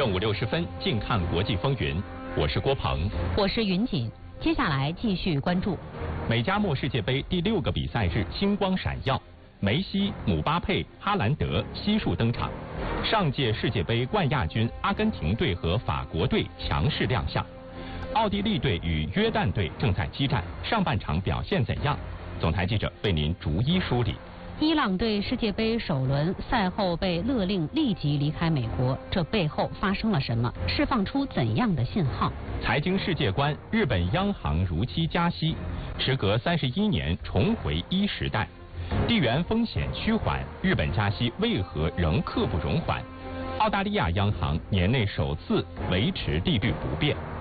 正午60分，近看国际风云。我是郭鹏， 我是云锦。接下来继续关注美加墨世界杯第6个比赛日，星光闪耀，梅西、姆巴佩、哈兰德悉数登场。上届世界杯冠亚军阿根廷队和法国队强势亮相。奥地利队与约旦队正在激战，上半场表现怎样？总台记者为您逐一梳理。 伊朗队世界杯首轮赛后被勒令立即离开美国，这背后发生了什么？释放出怎样的信号？ 财经世界观，日本央行如期加息，时隔31年重回一时代。地缘风险趋缓，日本加息为何仍刻不容缓？澳大利亚央行年内首次维持利率不变。